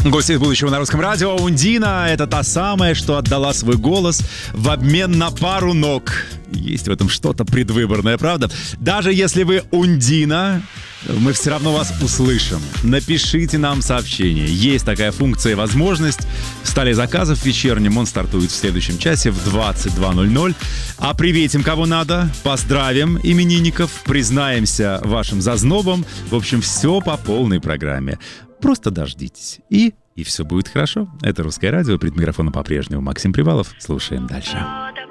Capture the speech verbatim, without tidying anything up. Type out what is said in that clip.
Гость из будущего на Русском радио Ундина. Это та самая, что отдала свой голос в обмен на пару ног. Есть в этом что-то предвыборное, правда? Даже если вы Ундина, мы все равно вас услышим. Напишите нам сообщение. Есть такая функция и возможность. В столе заказов вечернем он стартует в следующем часе в двадцать два ноль ноль. А приветим кого надо, поздравим именинников, признаемся вашим зазнобам. В общем, все по полной программе. Просто дождитесь. И, и все будет хорошо. Это «Русское радио». Перед микрофоном по-прежнему Максим Привалов. Слушаем дальше.